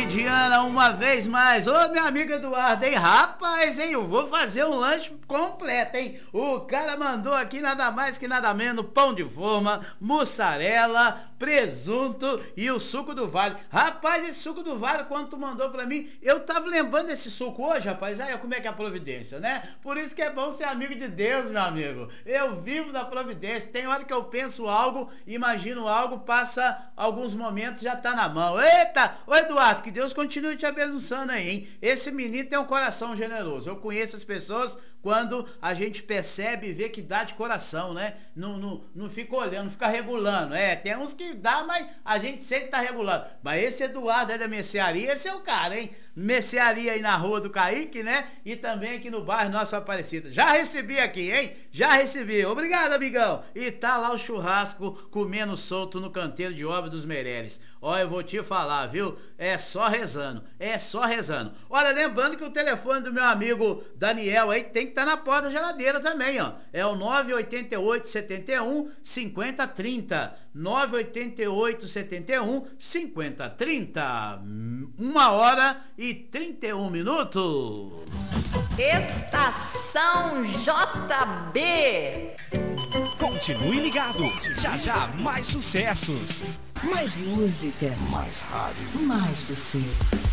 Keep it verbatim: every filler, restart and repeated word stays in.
Diana, uma vez mais. Ô, meu amigo Eduardo, hein? Rapaz, hein? Eu vou fazer um lanche completo, hein? O cara mandou aqui nada mais que nada menos pão de forma, mussarela, presunto e o suco do vale. Rapaz, esse suco do vale, quando tu mandou pra mim, eu tava lembrando desse suco hoje, rapaz. Aí, como é que é a providência, né? Por isso que é bom ser amigo de Deus, meu amigo. Eu vivo da providência. Tem hora que eu penso algo, imagino algo, passa alguns momentos, já tá na mão. Eita! Ô, Eduardo, que Deus continue te abençoando aí, hein? Esse menino tem um coração generoso. Eu conheço as pessoas quando a gente percebe e vê que dá de coração, né? Não, não, não fica olhando, não fica regulando. É, tem uns que dá, mas a gente sempre tá regulando. Mas esse Eduardo aí da mercearia, esse é o cara, hein? Mercearia aí na Rua do Caíque, né? E também aqui no bairro Nossa Aparecida. Já recebi aqui, hein? Já recebi. Obrigado, amigão. E tá lá o churrasco comendo solto no canteiro de obra dos Meireles. Olha, eu vou te falar, viu? É só rezando, é só rezando. Olha, lembrando que o telefone do meu amigo Daniel aí tem que estar tá na porta da geladeira também, ó. É o nove oito oito, sete um, cinco zero três zero. nove oito oito, sete um, cinco zero três zero. Uma hora e trinta e um minutos. Estação J B. Continue ligado. Já já mais sucessos. Mais música. Mais rádio. Mais você.